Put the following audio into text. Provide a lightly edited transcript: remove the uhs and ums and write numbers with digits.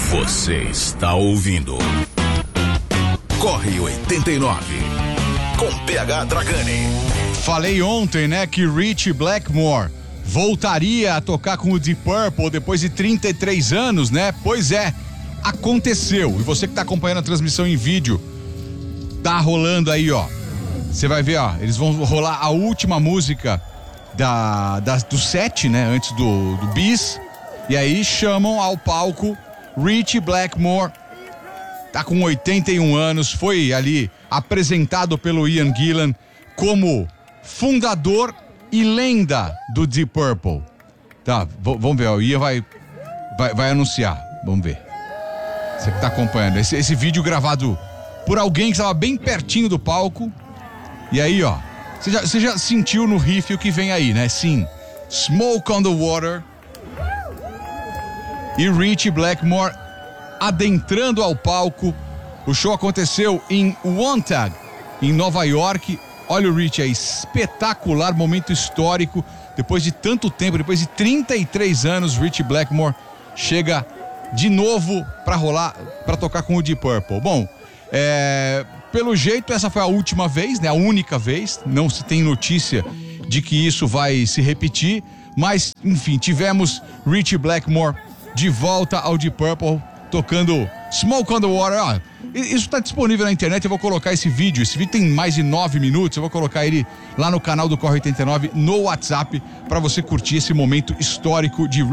Você está ouvindo Corre 89 com PH Dragani. Falei ontem, né, que Rich Blackmore voltaria a tocar com o Deep Purple depois de 33 anos, né? Pois é, aconteceu. E você que tá acompanhando a transmissão em vídeo, tá rolando aí, ó. Você vai ver, ó, eles vão rolar a última música do set, né, antes do bis. E aí chamam ao palco Rich Blackmore. Tá com 81 anos, foi ali apresentado pelo Ian Gillan como fundador e lenda do Deep Purple. Tá, vamos ver, o Ian vai anunciar, vamos ver. Você que tá acompanhando, esse vídeo gravado por alguém que estava bem pertinho do palco. E aí, ó, você já sentiu no riff o que vem aí, né? Sim, Smoke on the Water. E Rich Blackmore adentrando ao palco. O show aconteceu em Wontag, em Nova York. Olha o Rich aí, espetacular, momento histórico. Depois de tanto tempo, depois de 33 anos, Rich Blackmore chega de novo para tocar com o Deep Purple. Bom, pelo jeito essa foi a última vez, né? A única vez. Não se tem notícia de que isso vai se repetir. Mas, enfim, tivemos Rich Blackmore de volta ao Deep Purple tocando Smoke on the Water. Ah, isso está disponível na internet, eu vou colocar esse vídeo tem mais de 9 minutos, eu vou colocar ele lá no canal do Corre 89 no WhatsApp para você curtir esse momento histórico de